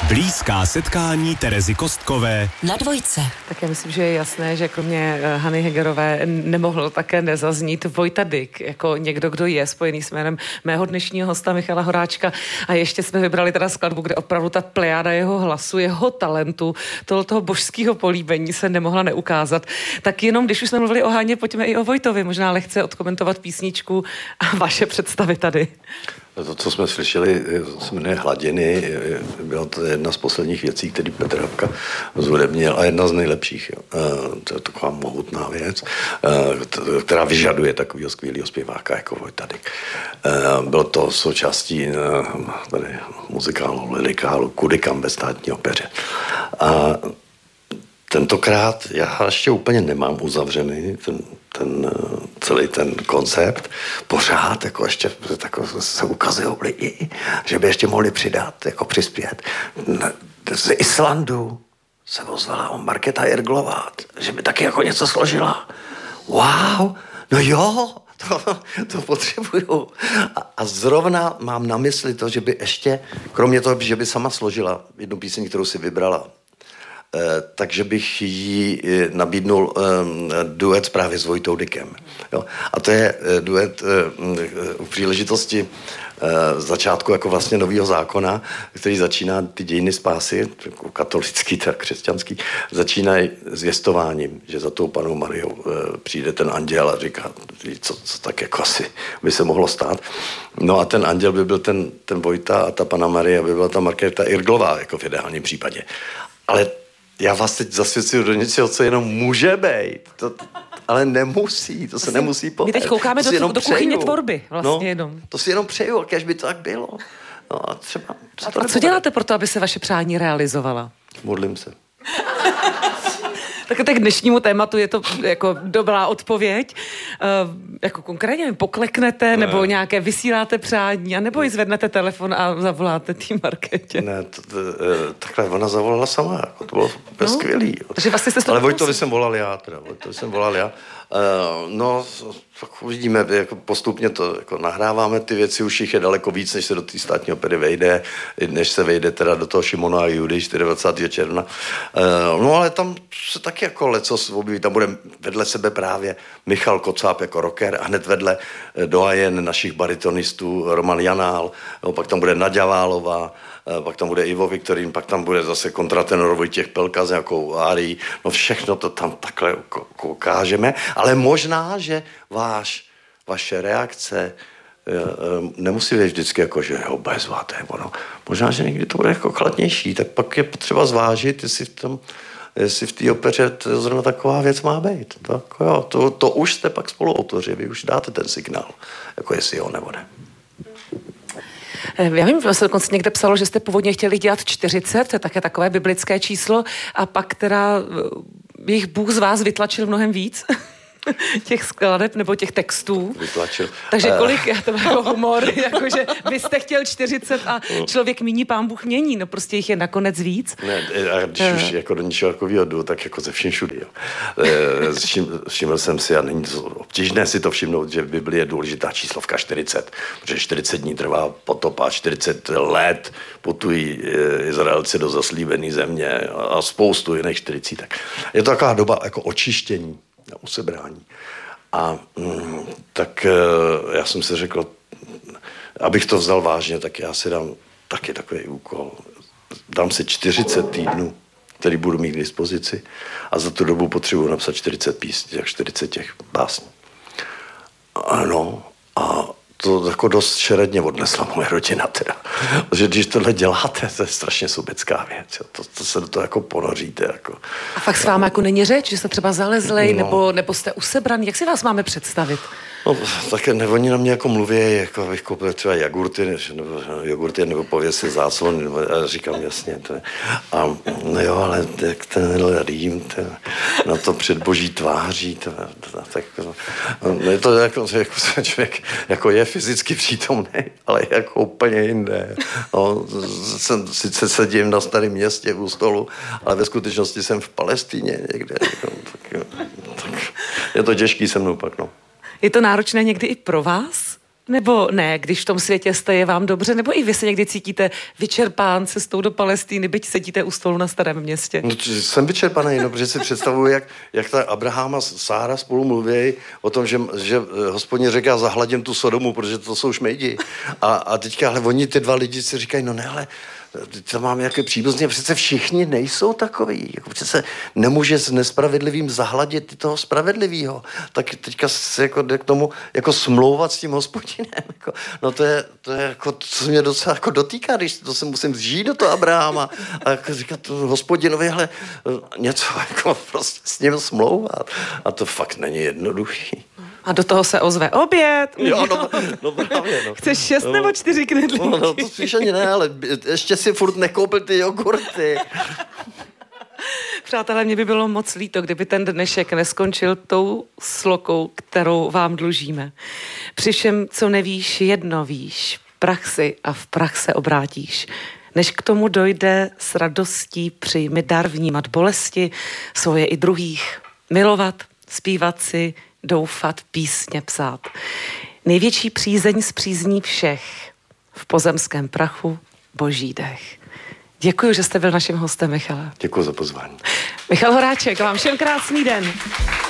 Blízká setkání Terezy Kostkové na Dvojce. Tak já myslím, že je jasné, že kromě Hany Hegerové nemohl také nezaznít Vojta Dyk, jako někdo, kdo je spojený s jménem mého dnešního hosta Michala Horáčka. A ještě jsme vybrali teda skladbu, kde opravdu ta plejáda jeho hlasu, jeho talentu, toho božského políbení se nemohla neukázat. Tak jenom, když už jsme mluvili o Haně, pojďme i o Vojtovi. Možná lehce odkomentovat písničku a vaše představy tady. To, co jsme slyšeli, se jmenuje Hladiny. Byla to jedna z posledních věcí, který Petr Habka zhudebnil a jedna z nejlepších. To je taková mohutná věc, která vyžaduje takového skvělého zpěváka jako Vojta Dyk. Bylo to součástí tady muzikálu, lirikálu Kudy kam ve státní opeře. A tentokrát já ještě úplně nemám uzavřený celý ten koncept. Pořád jako ještě se ukazují lidi, že by ještě mohli přidat, jako přispět. Z Islandu se ozvala Markéta Irglová, že by taky jako něco složila. Wow, no jo, to potřebuju. A zrovna mám na mysli to, že by ještě, kromě toho, že by sama složila jednu píseň, kterou si vybrala, takže bych jí nabídnul duet právě s Vojtou Dykem. Jo. A to je duet u příležitosti začátku jako vlastně nového zákona, který začíná ty dějiny spásy, jako katolický, tak křesťanský, začínají zvěstováním, že za tou Pannou Mariou přijde ten anděl a říká, co tak jako asi by se mohlo stát. No a ten anděl by byl ten Vojta a ta Panna Marie by byla ta Markéta Irglová, jako v ideálním případě. Ale já vás teď zasvěcuju do něčeho, co jenom může být. Ale nemusí, to se nemusí povést. My teď koukáme do kuchyně tvorby vlastně jenom. To si jenom přeju, kež by to tak bylo. No a třeba a co děláte pro to, aby se vaše přání realizovala? Modlím se. Tak k dnešnímu tématu je to jako dobrá odpověď. Jako konkrétně pokleknete, nebo nějaké vysíláte přání, anebo i zvednete telefon a zavoláte tý Markétě? Ne, takhle ona zavolala sama, jako to bylo skvělý. Takže vlastně jste ale Vojtovi jsem volal já. No, tak uvidíme, jako postupně to jako nahráváme ty věci, už jich je daleko víc, než se do té státní opery vejde, než se vejde teda do toho Šimona a Judy 24. června. No ale tam se taky jako lecos objeví, tam bude vedle sebe právě Michal Kocáb jako rocker a hned vedle doajen našich baritonistů Roman Janál, no, pak tam bude Naďa Válová, pak tam bude Ivo Viktorín, pak tam bude zase kontratenor Vojtěch Pelka s nějakou árií. No všechno to tam takhle ukážeme, ale možná, že vaše reakce nemusí být vždycky jako, že jo, bezváté, ono. Možná, že někdy to bude jako chladnější, tak pak je potřeba zvážit, jestli v té opeře to zrovna taková věc má být. Tak jo, to už jste pak spoluautoři, vy už dáte ten signál, jako jestli jo nebo ne. Já vím, že se dokonce někde psalo, že jste původně chtěli dělat 40, to je také takové biblické číslo, a pak teda jejich Bůh z vás vytlačil mnohem víc těch skladeb nebo těch textů. Vytlačil. Takže kolik, já to mám jako humor, jakože vy jste chtěl 40 a člověk míní, Pán Bůh mění, no prostě jich je nakonec víc. Ne, a když už jako do něčeho takového jdu, tak jako ze vším všudy. Všiml jsem si, a není to obtížné si to všimnout, že v Biblii je důležitá číslovka 40, protože 40 dní trvá potopa, 40 let putují Izraelci do zaslíbené země a spoustu jiných 40. Je to taková doba jako očištění, usebrání. A tak já jsem si řekl, abych to vzal vážně, tak já si dám taky takový úkol. Dám si 40 týdnů, který budu mít k dispozici, a za tu dobu potřebuji napsat 40 písní, jak 40 těch básní. Ano, a to jako dost šeredně odnesla moje rodina teda. Protože když tohle děláte, to je strašně sobecká věc. To se do toho jako ponoříte. Jako. A fakt s váma jako není řeč, že jste třeba zalezlej, nebo jste usebraný? Jak si vás máme představit? No, tak oni na mě jako mluví, jako bych koupil třeba jogurty nebo pověsil záclony, a říkám jasně. A no jo, ale jak tenhle rým, na to před boží tváří, tak no, je to jako člověk jako je fyzicky přítomný, ale jako úplně jinde. No, sice sedím na Starém Městě u stolu, ale ve skutečnosti jsem v Palestíně někde. Tak je to těžký se mnou pak, no. Je to náročné někdy i pro vás? Nebo ne, když v tom světě jste, je vám dobře? Nebo i vy se někdy cítíte vyčerpán cestou do Palestíny, byť sedíte u stolu na Starém Městě? No, jsem vyčerpaný, no, protože si představuji, jak ta Abraham a Sára spolu mluví o tom, že Hospodin říká, zahladím tu Sodomu, protože to jsou šmejdi. A teďka, ale oni ty dva lidi si říkají, no ne, ale to mám nějaké příbuzně, přece všichni nejsou takový. Jako přece nemůže s nespravedlivým zahladit toho spravedlivýho. Tak teďka se jako jde k tomu jako smlouvat s tím Hospodinem. Jako, no to je jako, co mě docela jako dotýká, když to se musím zžít do toho Abrahama a jako říkat Hospodinovi, hele, něco jako prostě s ním smlouvat. A to fakt není jednoduchý. A do toho se ozve oběd. Jo, no právě, no. Chceš 6 nebo 4 knedlíky? No, to spíš ani ne, ale ještě si furt nekoupil ty jogurty. Přátelé, mě by bylo moc líto, kdyby ten dnešek neskončil tou slokou, kterou vám dlužíme. Při všem, co nevíš, jedno víš. Prach si a v prach se obrátíš. Než k tomu dojde, s radostí přijmi dar vnímat bolesti, svoje i druhých. Milovat, zpívat si, doufat, písně psát. Největší přízeň zpřízní všech. V pozemském prachu boží dech. Děkuji, že jste byl naším hostem, Michale. Děkuji za pozvání. Michal Horáček, vám všem krásný den.